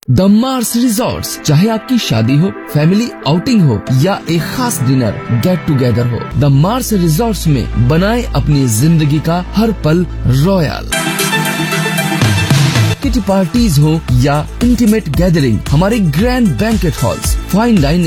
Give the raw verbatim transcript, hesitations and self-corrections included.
The Mars resorts, चाहे आपकी शादी हो, फैमिली आउटिंग हो या एक खास डिनर गेट टुगेदर हो, द मार्स रिजॉर्ट्स में बनाए अपनी जिंदगी का हर पल रॉयल। किटी पार्टीज हो या इंटीमेट गैदरिंग, हमारे grand banquet halls, fine dining